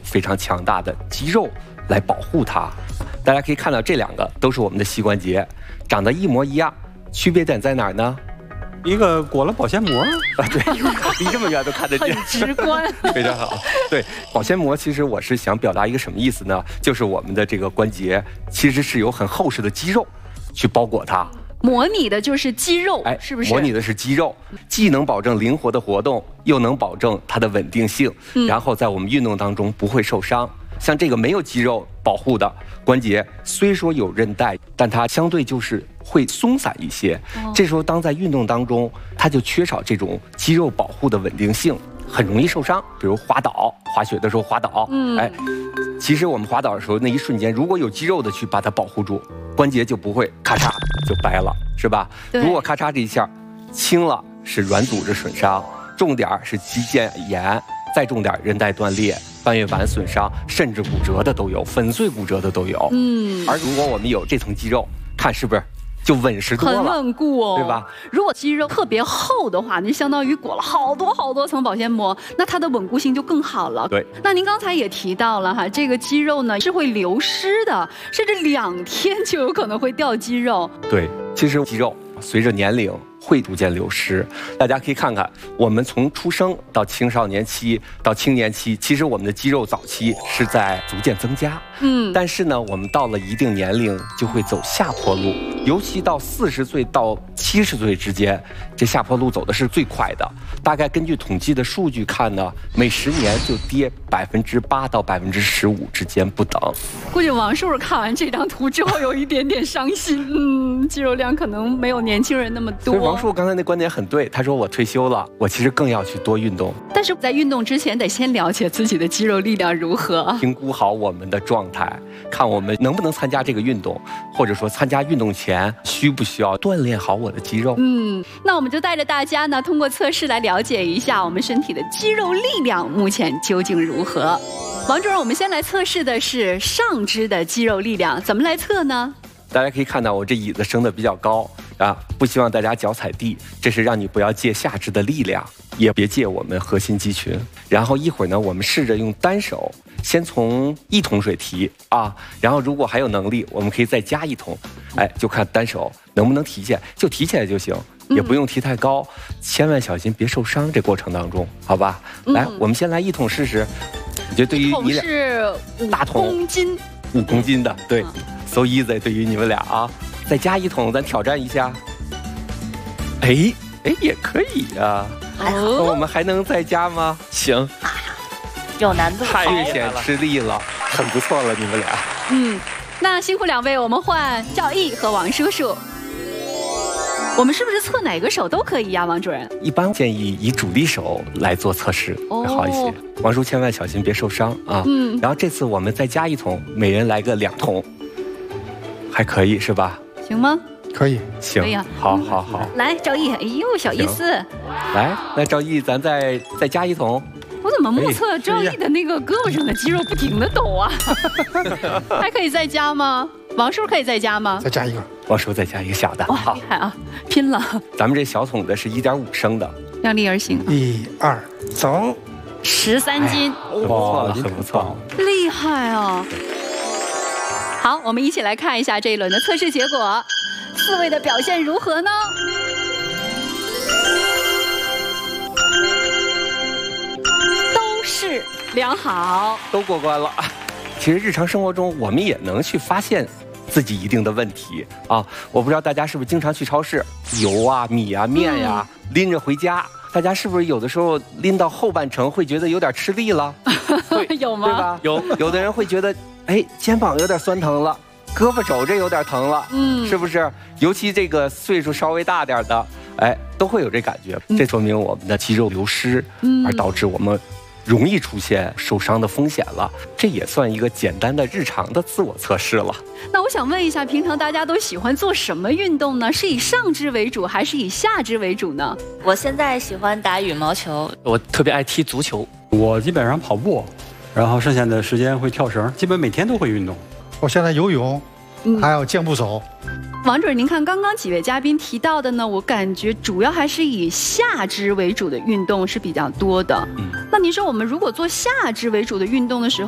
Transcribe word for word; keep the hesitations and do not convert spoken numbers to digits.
非常强大的肌肉来保护它。大家可以看到，这两个都是我们的膝关节，长得一模一样，区别点在哪儿呢？ 一个裹了保鲜膜啊，对，离这么远都看得见， 很直观， 非常好。对，保鲜膜其实我是想表达一个什么意思呢？就是我们的这个关节其实是有很厚实的肌肉去包裹它。 模拟的就是肌肉，哎，是不是？ 模拟的是肌肉，既能保证灵活的活动，又能保证它的稳定性，嗯、然后在我们运动当中不会受伤。像这个没有肌肉保护的关节，虽说有韧带，但它相对就是会松散一些。哦、这时候，当在运动当中，它就缺少这种肌肉保护的稳定性，很容易受伤。比如滑倒，滑雪的时候滑倒，嗯，哎，其实我们滑倒的时候那一瞬间，如果有肌肉的去把它保护住，关节就不会咔嚓就掰了，是吧？如果咔嚓这一下轻了，是软组织损伤，重点是肌腱炎，再重点韧带断裂。半月板损伤，甚至骨折的都有，粉碎骨折的都有。嗯，而如果我们有这层肌肉，看是不是就稳实多了， 很稳固哦， 对吧？ 如果肌肉特别厚的话，那就相当于裹了好多好多层保鲜膜，那它的稳固性就更好了。 对。 那您刚才也提到了哈，这个肌肉呢是会流失的，甚至两天就有可能会掉肌肉。 对，其实肌肉随着年龄会逐渐流失。大家可以看看，我们从出生到青少年期到青年期，其实我们的肌肉早期是在逐渐增加。嗯，但是呢，我们到了一定年龄就会走下坡路，尤其到四十岁到七十岁之间，这下坡路走的是最快的。大概根据统计的数据看呢，每十年就跌百分之八到百分之十五之间不等。 估计王叔叔看完这张图之后有一点点伤心，嗯，肌肉量可能没有年轻人那么多。 所以王叔叔刚才那观点很对，他说我退休了，我其实更要去多运动。 但是在运动之前，得先了解自己的肌肉力量如何， 评估好我们的状态，看我们能不能参加这个运动，或者说参加运动前需不需要锻炼好我的肌肉。 嗯，那我们就带着大家呢，通过测试来了解一下我们身体的肌肉力量目前究竟如何。王主任，我们先来测试的是上肢的肌肉力量，怎么来测呢？ 大家可以看到我这椅子升得比较高啊，不希望大家脚踩地，这是让你不要借下肢的力量，也别借我们核心肌群。然后一会儿呢，我们试着用单手先从一桶水提啊，然后如果还有能力，我们可以再加一桶，哎，就看单手能不能提起来，就提起来就行，也不用提太高，千万小心别受伤。这过程当中，好吧？来，我们先来一桶试试。我觉得对于你俩是大桶五公斤， 五公斤的，对。So easy， 对于你们俩啊，再加一桶，咱挑战一下。哎哎，也可以呀、啊。哦，那我们还能再加吗？行。 有难度， 太略显吃力了，很不错了，你们俩。 嗯，那辛苦两位，我们换赵毅和王叔叔。我们是不是测哪个手都可以呀、啊，王主任？ 一般建议以主力手来做测试会好一些。哦、王叔千万小心别受伤啊。嗯。然后这次我们再加一桶，每人来个两桶。还可以是吧？ 行吗？ 可以， 行，可以啊，好，好，好。 来，赵毅，哎呦，小意思。 来，那赵毅，咱再再加一桶。 我怎么目测赵毅的那个胳膊上的肌肉不停的抖啊？还可以再加吗？王叔可以再加吗？ 再加一个， 王叔再加一个小的。 哇，厉害啊，拼了！ 咱们这小桶的是一点五升的， 量力而行。 一二，走。 十三斤， 哇，很不错， 厉害啊！好，我们一起来看一下这一轮的测试结果，四位的表现如何呢？都是良好， 都过关了。其实日常生活中，我们也能去发现自己一定的问题啊。我不知道大家是不是经常去超市，油啊、米啊、面呀、啊嗯、拎着回家，大家是不是有的时候拎到后半程会觉得有点吃力了？ 有吗？ 对吧？有，有的人会觉得。哎，肩膀有点酸疼了，胳膊肘这有点疼了，嗯，是不是？尤其这个岁数稍微大点的，哎，都会有这感觉。嗯、这说明我们的肌肉流失，嗯，而导致我们容易出现受伤的风险了。这也算一个简单的日常的自我测试了。 那我想问一下，平常大家都喜欢做什么运动呢？是以上肢为主，还是以下肢为主呢？ 我现在喜欢打羽毛球， 我特别爱踢足球， 我基本上跑步。然后剩下的时间会跳绳，基本每天都会运动。我现在游泳，还有健步走。 王主任，您看刚刚几位嘉宾提到的呢，我感觉主要还是以下肢为主的运动是比较多的。嗯，那您说我们如果做下肢为主的运动的时候，